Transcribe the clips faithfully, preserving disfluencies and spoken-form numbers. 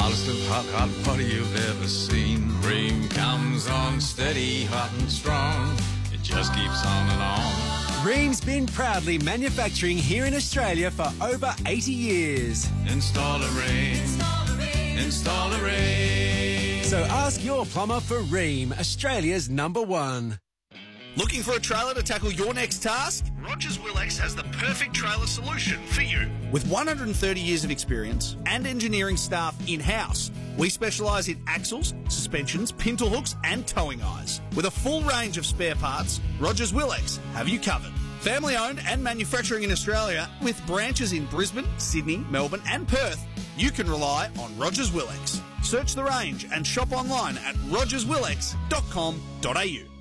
Hottest of hot, hot water you've ever seen. Ream comes on steady, hot and strong. It just keeps on and on. Ream's been proudly manufacturing here in Australia for over eighty years. Install a Ream. Install a Ream. Install a Ream. So ask your plumber for Ream, Australia's number one. Looking for a trailer to tackle your next task? Rogers Willex has the perfect trailer solution for you. With one hundred thirty years of experience and engineering staff in-house, we specialise in axles, suspensions, pintle hooks and towing eyes. With a full range of spare parts, Rogers Willex have you covered. Family owned and manufacturing in Australia with branches in Brisbane, Sydney, Melbourne and Perth, you can rely on Rogers Willex. Search the range and shop online at rogers willex dot com dot a u.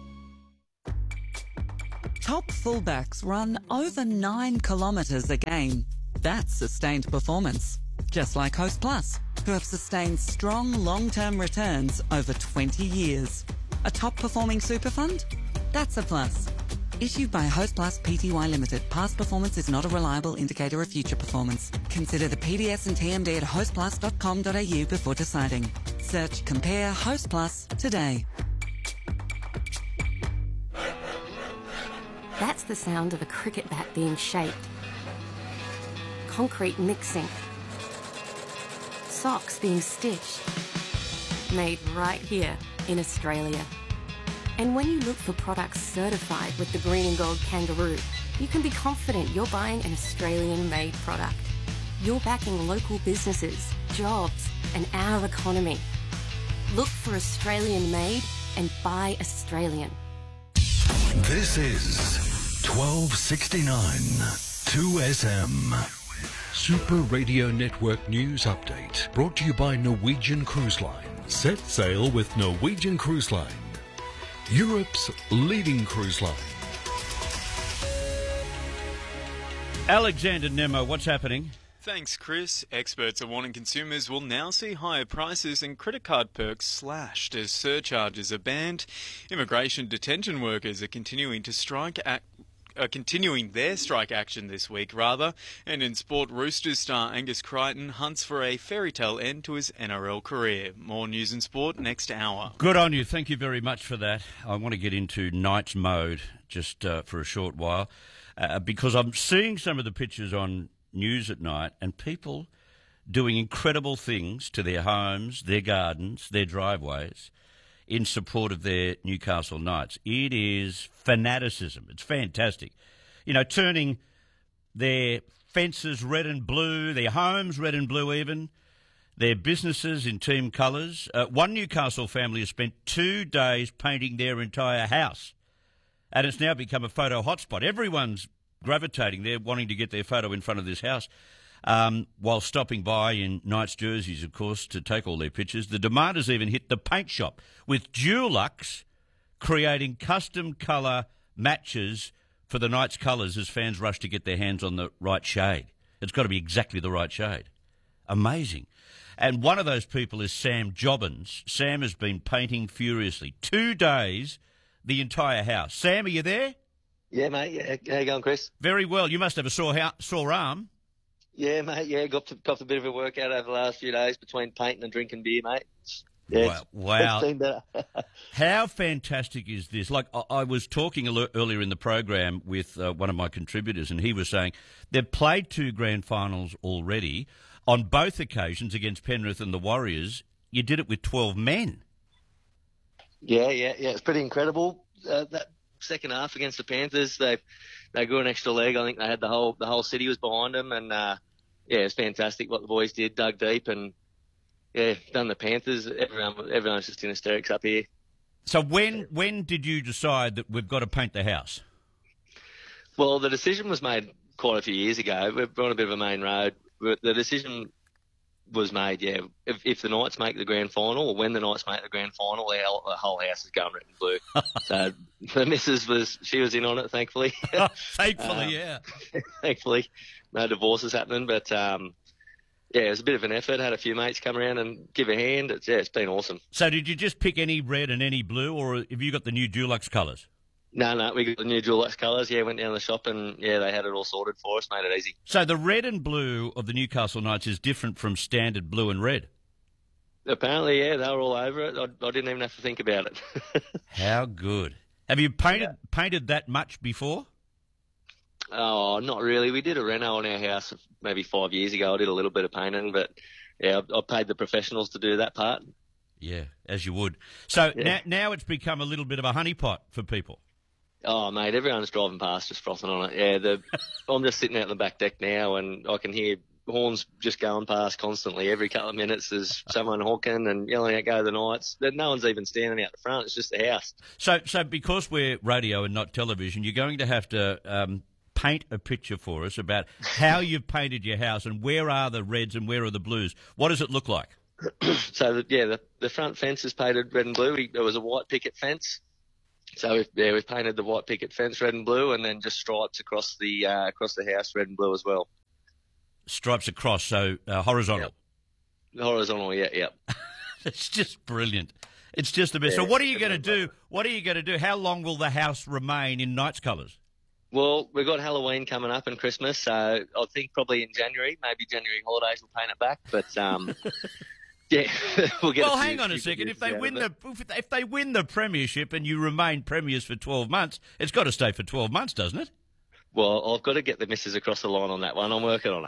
Top fullbacks run over nine kilometres a game. That's sustained performance. Just like Host Plus, who have sustained strong long-term returns over twenty years. A top-performing super fund? That's a plus. Issued by Host Plus Pty Limited. Past performance is not a reliable indicator of future performance. Consider the P D S and T M D at host plus dot com dot a u before deciding. Search Compare Host Plus today. That's the sound of a cricket bat being shaped. Concrete mixing. Socks being stitched. Made right here in Australia. And when you look for products certified with the Green and Gold Kangaroo, you can be confident you're buying an Australian-made product. You're backing local businesses, jobs, and our economy. Look for Australian-made and buy Australian. This is twelve sixty-nine two S M. Super Radio Network News Update, brought to you by Norwegian Cruise Line. Set sail with Norwegian Cruise Line, Europe's leading cruise line. Alexander Nemo, what's happening? Thanks, Chris. Experts are warning consumers will now see higher prices and credit card perks slashed as surcharges are banned. Immigration detention workers are continuing to strike at are continuing their strike action this week, rather. And in sport, Roosters star Angus Crichton hunts for a fairy tale end to his N R L career. More news and sport next hour. Good on you. Thank you very much for that. I want to get into Knights mode just uh, for a short while uh, because I'm seeing some of the pictures on news at night and people doing incredible things to their homes, their gardens, their driveways in support of their Newcastle Knights. It is fanaticism. It's fantastic. You know, turning their fences red and blue, their homes red and blue even, their businesses in team colours. Uh, one Newcastle family has spent two days painting their entire house, and it's now become a photo hotspot. Everyone's gravitating there, wanting to get their photo in front of this house, um, while stopping by in Knights jerseys, of course, to take all their pictures. The demand has even hit the paint shop, with Dulux creating custom colour matches for the Knights colours as fans rush to get their hands on the right shade. It's got to be exactly the right shade. Amazing. And one of those people is Sam Jobbins. Sam has been painting furiously. Two days, the entire house. Sam, are you there? Yeah, mate. Yeah. How you going, Chris? Very well. You must have a sore, ha- sore arm. Yeah, mate. Yeah, got to, got a bit of a workout over the last few days between painting and drinking beer, mate. Yeah, wow. wow. It's been better. How fantastic is this? Like, I, I was talking al- earlier in the program with uh, one of my contributors, and he was saying they've played two grand finals already. On both occasions against Penrith and the Warriors, you did it with twelve men. Yeah, yeah, yeah. It's pretty incredible. Uh, that second half against the Panthers, they they grew an extra leg. I think they had the whole the whole city was behind them, and uh, yeah, it's fantastic what the boys did. Dug deep and yeah, done the Panthers. Everyone everyone's just in hysterics up here. So when when did you decide that we've got to paint the house? Well, the decision was made quite a few years ago. We're on a bit of a main road. The decision was made, yeah, if, if the Knights make the grand final, or when the Knights make the grand final, the whole, the whole house is going red and blue. So the missus was, she was in on it, thankfully. Thankfully, um, yeah. Thankfully, no divorces happening, but um, yeah, it was a bit of an effort. Had a few mates come around and give a hand. It's, yeah, it's been awesome. So did you just pick any red and any blue, or have you got the new Dulux colours? No, no, we got the new Dulux colours. Yeah, went down to the shop and, yeah, they had it all sorted for us, made it easy. So the red and blue of the Newcastle Knights is different from standard blue and red? Apparently, yeah, they were all over it. I, I didn't even have to think about it. How good. Have you painted yeah. painted that much before? Oh, not really. We did a reno on our house maybe five years ago. I did a little bit of painting, but yeah, I, I paid the professionals to do that part. Yeah, as you would. So yeah. now, now it's become a little bit of a honeypot for people. Oh, mate, everyone's driving past just frothing on it. Yeah, the I'm just sitting out on the back deck now, and I can hear horns just going past constantly. Every couple of minutes there's someone honking and yelling out, "Go the Knights." No one's even standing out the front. It's just the house. So, so because we're radio and not television, you're going to have to um, paint a picture for us about how you've painted your house and where are the reds and where are the blues. What does it look like? So, the, yeah, the, the front fence is painted red and blue. We, there was a white picket fence. So, we've, yeah, we've painted the white picket fence red and blue, and then just stripes across the uh, across the house red and blue as well. Stripes across, so uh, horizontal. Yep. Horizontal, yeah, yeah. It's just brilliant. It's just the best. Yeah, so, what are you going to do? What are you going to do? How long will the house remain in Knights colours? Well, we've got Halloween coming up and Christmas, so I think probably in January, maybe January holidays, we'll paint it back. But um, yeah, we'll get. Well, a hang on a second. If they win the if they win the premiership and you remain premiers for twelve months, it's got to stay for twelve months, doesn't it? Well, I've got to get the missus across the line on that one. I'm working on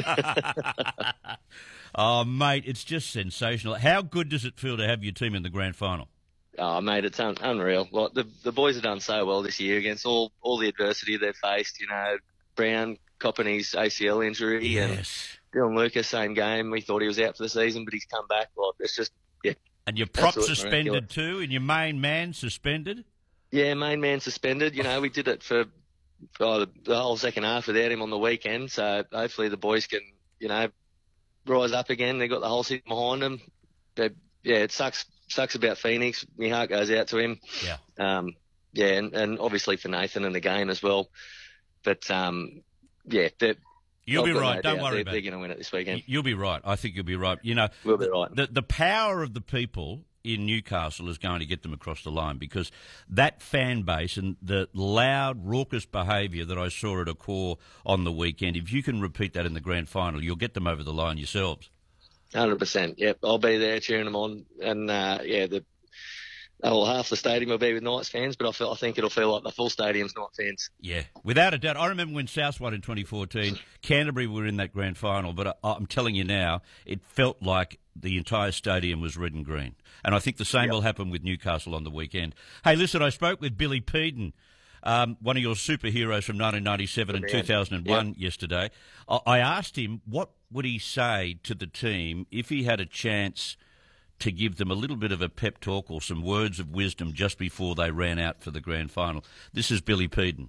her. Oh, mate, it's just sensational. How good does it feel to have your team in the grand final? Oh, mate, it's un- unreal. Like the the boys have done so well this year against all, all the adversity they've faced. You know, Brown copping his A C L injury, yes. and Dylan Lucas, same game. We thought he was out for the season, but he's come back. Like it's just yeah. And your prop suspended too, and your main man suspended. Yeah, main man suspended. You know, we did it for, for the, the whole second half without him on the weekend. So hopefully the boys can, you know, rise up again. They've got the whole season behind them. They, yeah, it sucks. Sucks about Phoenix. My heart goes out to him. Yeah. Um, yeah, and, and obviously for Nathan and the game as well. But, um, yeah. You'll be right. Don't worry they're, about they're it. They're going to win it this weekend. You'll be right. I think you'll be right. You know, we'll be right. The, the power of the people in Newcastle is going to get them across the line because that fan base and the loud, raucous behaviour that I saw at Accor on the weekend, if you can repeat that in the grand final, you'll get them over the line yourselves. one hundred percent. Yep, I'll be there cheering them on, and uh, yeah, the oh, well, half the stadium will be with Knights fans, but I feel I think it'll feel like the full stadium's Knights fans. Yeah, without a doubt. I remember when South won in twenty fourteen, Canterbury were in that grand final, but I, I'm telling you now, it felt like the entire stadium was red and green, and I think the same yep. will happen with Newcastle on the weekend. Hey, listen, I spoke with Billy Peden. Um, one of your superheroes from nineteen ninety-seven and two thousand one yep. yesterday. I, I asked him what would he say to the team if he had a chance to give them a little bit of a pep talk or some words of wisdom just before they ran out for the grand final. This is Billy Peden.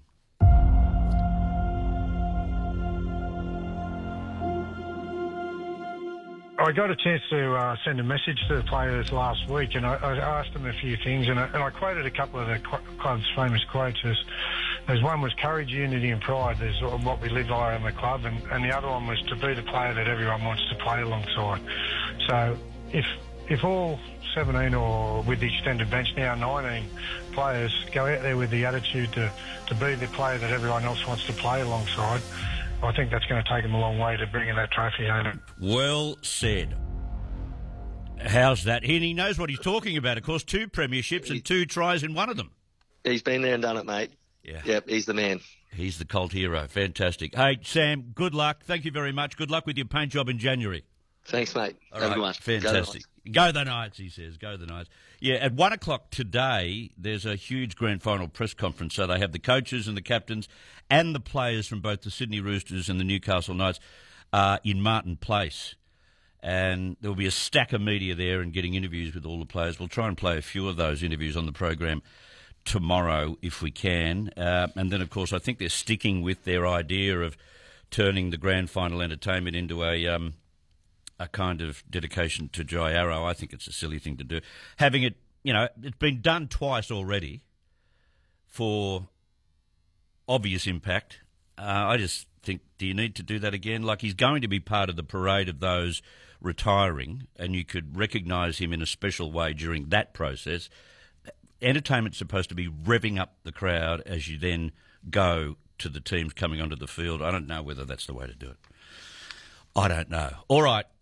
I got a chance to uh, send a message to the players last week, and I, I asked them a few things, and I, and I quoted a couple of the club's famous quotes. As, as one was courage, unity and pride. There's what we live by in the club, and, and the other one was to be the player that everyone wants to play alongside. So if if all seventeen, or with the extended bench now nineteen players, go out there with the attitude to, to be the player that everyone else wants to play alongside, I think that's going to take him a long way to bringing that trophy home. Well said. How's that? And he knows what he's talking about. Of course, two premierships and two tries in one of them. He's been there and done it, mate. Yeah. Yep, he's the man. He's the cult hero. Fantastic. Hey, Sam, good luck. Thank you very much. Good luck with your paint job in January. Thanks, mate. All Have right. a good one. Fantastic. Go the Knights, he says. Go the Knights. Yeah, at one o'clock today, there's a huge grand final press conference. So they have the coaches and the captains and the players from both the Sydney Roosters and the Newcastle Knights uh, in Martin Place. And there will be a stack of media there and getting interviews with all the players. We'll try and play a few of those interviews on the program tomorrow if we can. Uh, and then, of course, I think they're sticking with their idea of turning the grand final entertainment into a... Um, a kind of dedication to Jai Arrow. I think it's a silly thing to do. Having it, you know, it's been done twice already for obvious impact. Uh, I just think, do you need to do that again? Like, he's going to be part of the parade of those retiring, and you could recognise him in a special way during that process. Entertainment's supposed to be revving up the crowd as you then go to the teams coming onto the field. I don't know whether that's the way to do it. I don't know. All right.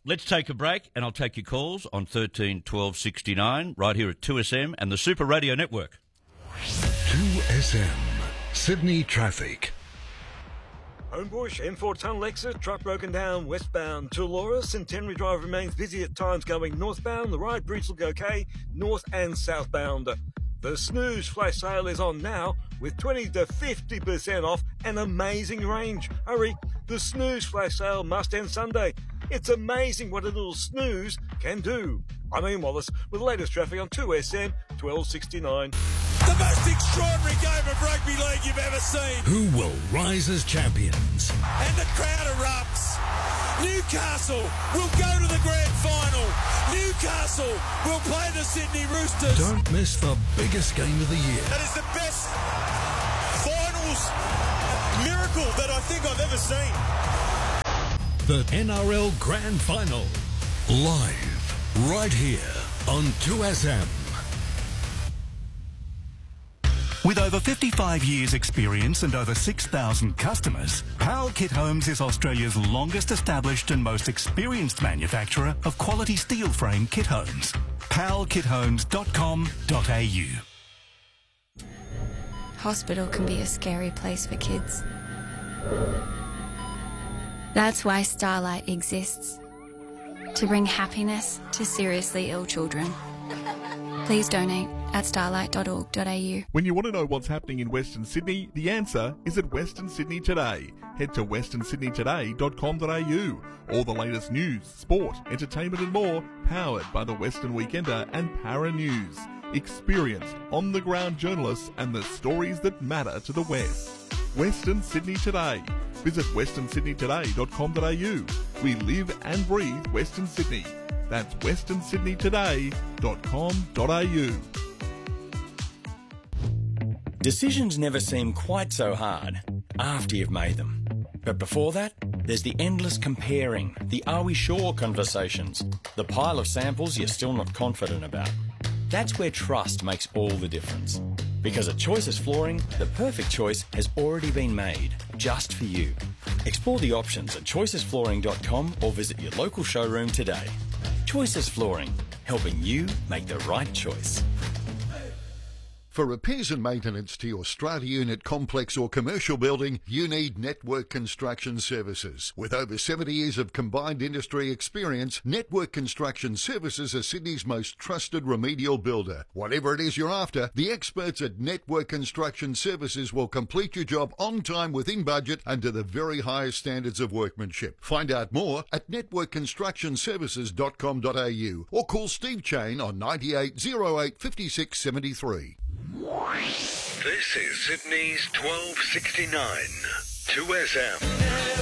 let's take a break, and I'll take your calls on thirteen twelve sixty-nine right here at two S M and the Super Radio Network. two S M, Sydney Traffic. Homebush, M four ton Lexus, truck broken down westbound to Laura. Centenary Drive remains busy at times going northbound. The right bridge look okay, north and southbound. The Snooze flash sale is on now with twenty to fifty percent off and amazing range. Hurry, the Snooze flash sale must end Sunday. It's amazing what a little snooze can do. I'm Ian Wallace with the latest traffic on two S M twelve sixty-nine. The most extraordinary game of rugby league you've ever seen. Who will rise as champions? And the crowd erupts. Newcastle will go to the grand final. Newcastle will play the Sydney Roosters. Don't miss the biggest game of the year. That is the best finals miracle that I think I've ever seen. The N R L Grand Final, live, right here on two S M. With over fifty-five years experience and over six thousand customers, Powell Kit Homes is Australia's longest established and most experienced manufacturer of quality steel frame kit homes. powell kit homes dot com dot a u. Hospital can be a scary place for kids. That's why Starlight exists, to bring happiness to seriously ill children. Please donate at starlight dot org dot a u. When you want to know what's happening in Western Sydney, the answer is at Western Sydney Today. Head to western sydney today dot com dot a u. All the latest news, sport, entertainment and more, powered by the Western Weekender and Para News. Experienced, on-the-ground journalists and the stories that matter to the West. Western Sydney Today. Visit western sydney today dot com dot a u. We live and breathe Western Sydney. That's western sydney today dot com dot a u. Decisions never seem quite so hard after you've made them. But before that, there's the endless comparing, the are we sure conversations, the pile of samples you're still not confident about. That's where trust makes all the difference. Because at Choices Flooring, the perfect choice has already been made, just for you. Explore the options at choices flooring dot com or visit your local showroom today. Choices Flooring, helping you make the right choice. For repairs and maintenance to your strata unit, complex or commercial building, you need Network Construction Services. With over seventy years of combined industry experience, Network Construction Services are Sydney's most trusted remedial builder. Whatever it is you're after, the experts at Network Construction Services will complete your job on time, within budget and to the very highest standards of workmanship. Find out more at network construction services dot com dot a u or call Steve Chain on ninety-eight oh eight fifty-six seventy-three. This is Sydney's twelve sixty-nine, two S M.